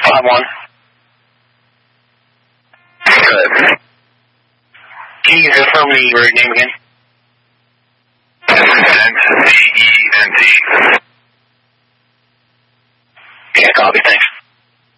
I'm on. Good. Can you confirm the name again? Cent, CENT.